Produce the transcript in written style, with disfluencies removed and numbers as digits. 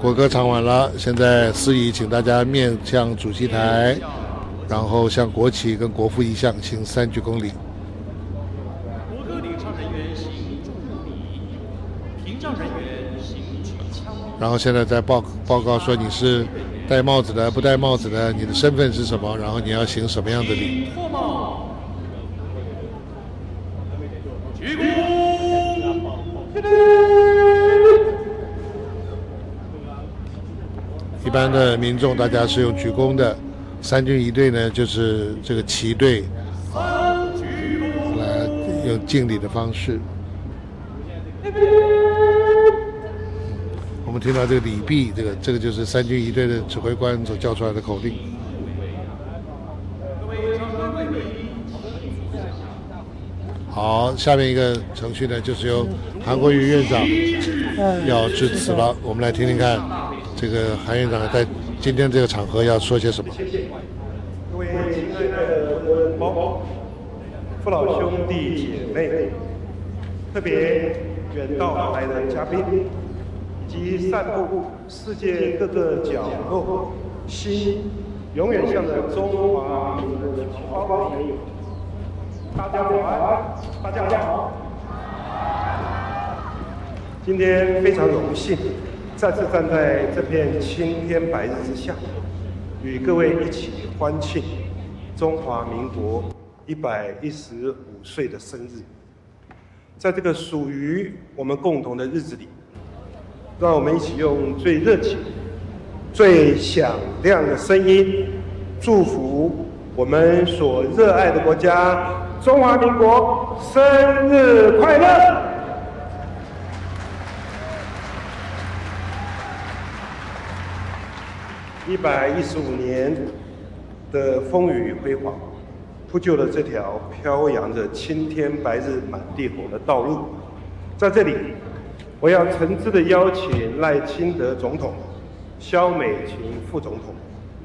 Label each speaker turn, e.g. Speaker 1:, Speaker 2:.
Speaker 1: 国歌唱完了，现在司仪请大家面向主席台，然后向国旗跟国父遗像行3鞠躬礼。
Speaker 2: 国歌领唱人员行注目礼，屏障人员行举枪。
Speaker 1: 然后现在在报告说你是戴帽子的、不戴帽子的，你的身份是什么，然后你要行什么样的礼。
Speaker 2: 脱帽，鞠躬。
Speaker 1: 一般的民众大家是用鞠躬的，3军仪队呢就是这个旗队来用敬礼的方式。我们听到这个礼毕，这个就是3军仪队的指挥官所叫出来的口令。好，下面一个程序呢，就是由韩国瑜院长要致辞了。我们来听听看，这个韩院长在今天这个场合要说些什么。
Speaker 3: 各位亲爱的国人胞、父老兄弟姐妹，特别远道来的嘉宾，以及散布世界各个角落心永远向着中华民国的侨胞朋友，大家晚安，大家好。今天非常荣幸，再次站在这片青天白日之下，与各位一起欢庆中华民国115岁的生日。在这个属于我们共同的日子里，让我们一起用最热情、最响亮的声音，祝福我们所热爱的国家中华民国生日快乐！115年的风雨辉煌，铺就了这条飘扬着青天白日满地红的道路。在这里，我要诚挚地邀请赖清德总统、萧美琴副总统、